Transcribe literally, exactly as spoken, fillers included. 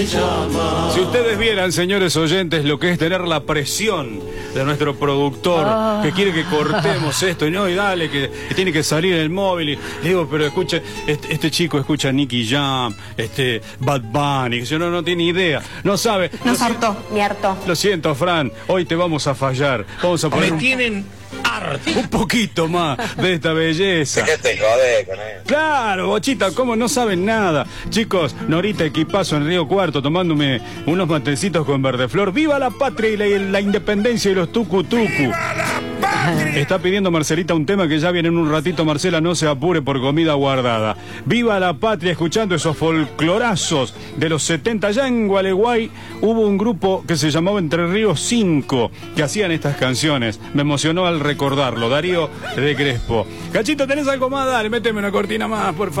Si ustedes vieran, señores oyentes, lo que es tener la presión de nuestro productor, oh. que quiere que cortemos esto, y no, y dale, que, que tiene que salir el móvil, y le digo, pero escuche, este, este chico escucha Nicky Jam, este, Bad Bunny, que no, no tiene idea, no sabe. Nos hartó, me hartó. Lo siento, Fran, hoy te vamos a fallar, vamos a poner... Me un... tienen... un poquito más de esta belleza. ¿Qué te jode con él? Claro, Bochita, ¿cómo no saben nada? Chicos, Norita Equipazo en Río Cuarto tomándome unos matecitos con Verdeflor. ¡Viva la patria y la, la independencia y los tucu tucu! Está pidiendo Marcelita un tema que ya viene en un ratito. Marcela, no se apure por comida guardada. ¡Viva la patria! Escuchando esos folclorazos de los setenta. Ya en Gualeguay hubo un grupo que se llamaba Entre Ríos cinco que hacían estas canciones. Me emocionó al recordarlo. Darío de Crespo. Cachito, ¿tenés algo más? Dale, méteme una cortina más, por favor.